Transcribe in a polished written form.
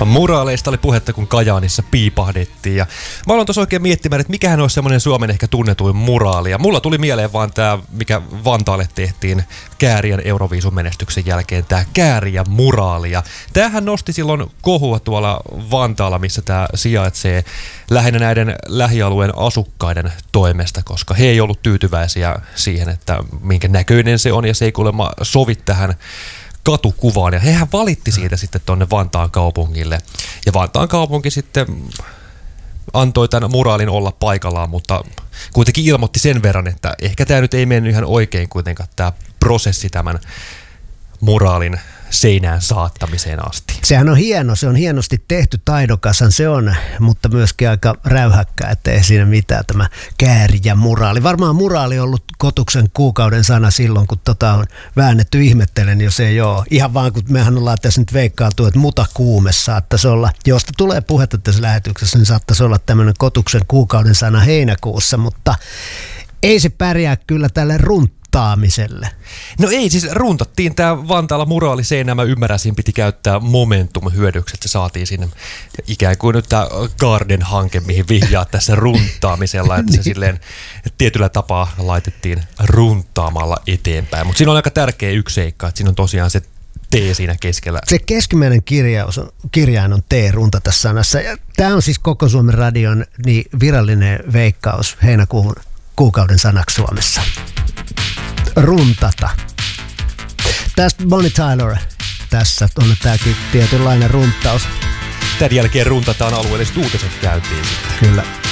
Muraaleista oli puhetta, kun Kajaanissa piipahdettiin. Ja mä aloin tuossa oikein miettimään, että mikähän olisi semmoinen Suomen ehkä tunnetuin muraali. Ja mulla tuli mieleen vaan tämä, mikä Vantaalle tehtiin Kääriän Euroviisun menestyksen jälkeen, tämä Kääriän muraali. Ja tämähän nosti silloin kohua tuolla Vantaalla, missä tämä sijaitsee lähinnä näiden lähialueen asukkaiden toimesta, koska he ei ollut tyytyväisiä siihen, että minkä näköinen se on, ja se ei kuulemma sovi tähän katukuvaan, ja hehän valitti siitä sitten tuonne Vantaan kaupungille. Ja Vantaan kaupunki sitten antoi tämän muraalin olla paikallaan, mutta kuitenkin ilmoitti sen verran, että ehkä tämä nyt ei mennyt ihan oikein kuitenkaan tämä prosessi tämän muraalin seinään saattamiseen asti. Sehän on hieno, se on hienosti tehty, taidokashan se on, mutta myöskin aika räyhäkkä, ettei siinä mitään tämä Kääriä muraali. Varmaan muraali on ollut Kotuksen kuukauden sana silloin, kun on väännetty, ihmettelen, jos ei ole. Ihan vaan, kun mehän ollaan tässä nyt veikkailtu, että mutakuume saattaisi olla, josta tulee puhetta tässä lähetyksessä, niin saattaisi olla tämmöinen Kotuksen kuukauden sana heinäkuussa, mutta ei se pärjää kyllä tälle runttaamiselle. No ei, siis runtattiin tämä Vantaalla muraali seinään. Mä ymmärrän, siinä piti käyttää momentum hyödyksi, että se saatiin sinne ikään kuin nyt tämä Garden-hanke, mihin vihjaa tässä runttaamisella, että se silleen tietyllä tapaa laitettiin runttaamalla eteenpäin. Mutta siinä on aika tärkeä yksi seikka, että siinä on tosiaan se T siinä keskellä. Se keskimmäinen kirjain on T runtata sanassa. Tämä on siis Koko Suomen radion niin virallinen veikkaus heinäkuun kuukauden sanaksi Suomessa. Runtata. Tästä Bonnie Tyler. Tässä on tämäkin tietynlainen runttaus. Tämän jälkeen runtataan alueelliset uutiset käyntiin sitten. Kyllä.